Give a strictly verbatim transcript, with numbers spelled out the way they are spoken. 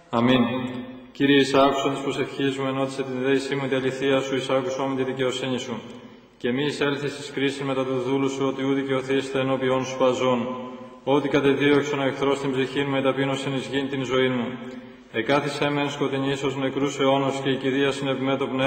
Αμήν. Κύριε, εις άκουσον της προσευχής μου, ενώτισε την δέησή μου, τη αληθεία σου, εις άκουσόν μου τη δικαιοσύνη σου. Και μη εισέλθεις εις κρίση μετά του δούλου σου, ότι ου δικαιωθείστε ενώπιον σου παζών. Ότι κατεδίωξον ο εχθρός την ψυχήν μου, εταπείνωσεν εις γήν την ζωή μου. Εκάθισέ με εν σκοτεινής ως νεκρούς αιώνος, και η κηδεία συνευμέ το πνεύμα.